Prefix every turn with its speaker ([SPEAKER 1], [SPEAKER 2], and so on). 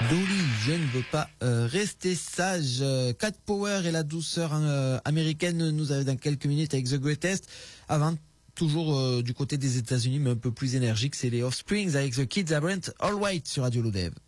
[SPEAKER 1] Dolly, je ne veux pas rester sage. Cat Power et la douceur américaine nous arrivent dans quelques minutes avec The Greatest. Avant, toujours du côté des États-Unis, mais un peu plus énergique, c'est les Offsprings avec The Kids Aren't All White sur Radio Lodève.